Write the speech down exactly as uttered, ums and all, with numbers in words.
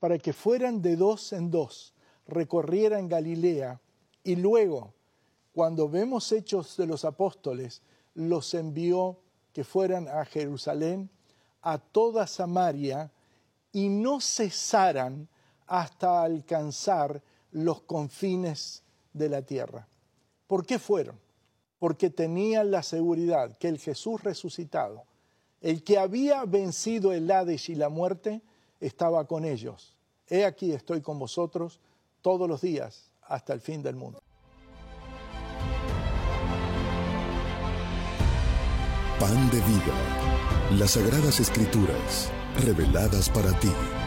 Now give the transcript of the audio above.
para que fueran de dos en dos, recorrieran Galilea, y luego, cuando vemos Hechos de los Apóstoles, los envió que fueran a Jerusalén, a toda Samaria, y no cesaran hasta alcanzar los confines de la tierra. ¿Por qué fueron? Porque tenían la seguridad que el Jesús resucitado, el que había vencido el Hades y la muerte, estaba con ellos. He aquí estoy con vosotros todos los días hasta el fin del mundo. Pan de vida. Las Sagradas Escrituras, reveladas para ti.